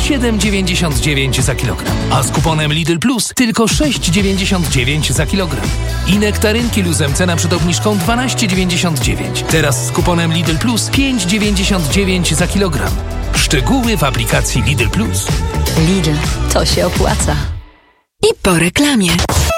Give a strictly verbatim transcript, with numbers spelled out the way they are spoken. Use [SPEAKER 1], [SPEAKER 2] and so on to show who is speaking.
[SPEAKER 1] siedem dziewięćdziesiąt dziewięć za kilogram, a z kuponem Lidl Plus tylko sześć dziewięćdziesiąt dziewięć za kilogram. I nektarynki luzem cena przed obniżką dwanaście dziewięćdziesiąt dziewięć. Teraz z kuponem Lidl Plus pięć dziewięćdziesiąt dziewięć za kilogram. Szczegóły w aplikacji Lidl Plus.
[SPEAKER 2] Lidl, to się opłaca. I po reklamie.